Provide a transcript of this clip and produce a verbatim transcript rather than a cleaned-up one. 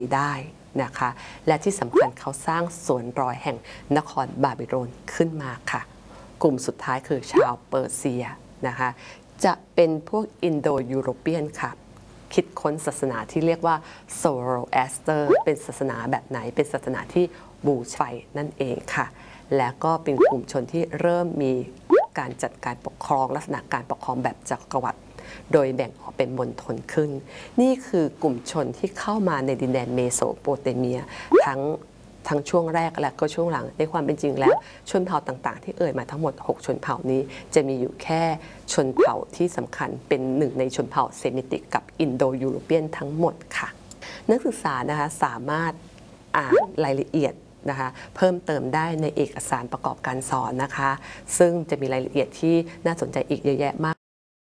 ได้นะคะและที่สำคัญเขาสร้างสวนรอยแห่งนครบาบิโลนขึ้นมาค่ะกลุ่มสุดท้ายคือชาวเปอร์เซียนะคะจะเป็นพวกอินโดยูโรเปียนค่ะคิดค้นศาสนาที่เรียกว่าโซโรแอสเตอร์เป็นศาสนาแบบไหนเป็นศาสนาที่บูชาไฟนั่นเองค่ะและก็เป็นกลุ่มชนที่เริ่มมีการจัดการปกครองลักษณะการปกครองแบบจักรวรรดิโดยแบ่งออกเป็นมณฑลขึ้นนี่คือกลุ่มชนที่เข้ามาในดินแดนเมโสโปเตเมียทั้งทั้งช่วงแรกและก็ช่วงหลังในความเป็นจริงแล้วชนเผ่าต่างๆที่เอ่ยมาทั้งหมดหกชนเผ่านี้จะมีอยู่แค่ชนเผ่าที่สำคัญเป็นหนึ่งในชนเผ่าเซมิติกกับอินโดยูโรเปียนทั้งหมดค่ะนักศึกษานะคะสามารถอ่านรายละเอียดนะคะเพิ่มเติมได้ในเอกสารประกอบการสอนนะคะซึ่งจะมีรายละเอียดที่น่าสนใจอีกเยอะแยะมาก